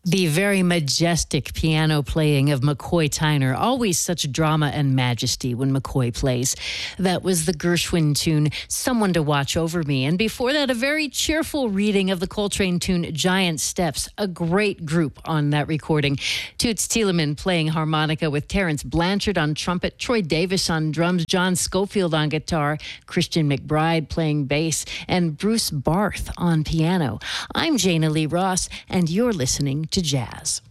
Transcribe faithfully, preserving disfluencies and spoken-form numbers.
The very majestic piano playing of McCoy Tyner. Always such drama and majesty when McCoy plays. That was the Gershwin tune, Someone to Watch Over Me. And before that, a very cheerful reading of the Coltrane tune, Giant Steps. A great group on that recording. Toots Thielemans playing harmonica with Terence Blanchard on trumpet, Troy Davis on drums, John Schofield on guitar, Christian McBride playing bass, and Bruce Barth on piano. I'm Jana Lee Ross, and you're listening to Jazz.